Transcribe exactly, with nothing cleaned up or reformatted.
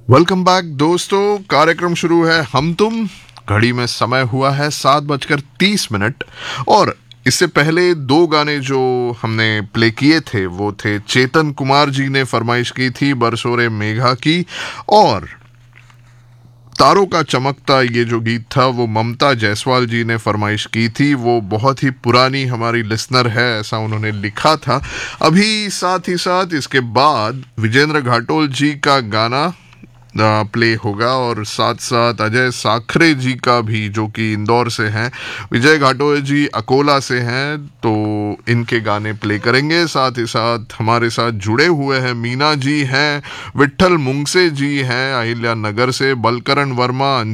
Welcome back दोस्तों। कार्यक्रम शुरू है हम तुम। घड़ी में समय हुआ है सात बजकर तीस मिनट और इससे पहले दो गाने जो हमने प्ले किए थे वो थे चेतन कुमार जी ने फरमाइश की थी बरसोरे मेघा की, और तारों का चमकता ये जो गीत था वो ममता जायसवाल जी ने फरमाइश की थी। वो बहुत ही पुरानी हमारी लिसनर है, ऐसा उन्होंने लिखा था। अभी साथ ही साथ इसके बाद विजेंद्र घाटोल जी का गाना प्ले होगा और साथ साथ अजय साखरे जी का भी, जो कि इंदौर से हैं। विजय घाटोल जी अकोला से हैं, तो इनके गाने प्ले करेंगे। साथ ही साथ हमारे साथ जुड़े हुए हैं मीना जी हैं, विट्ठल मुंगसे जी हैं अहिल्या नगर से, बलकरण वर्मा,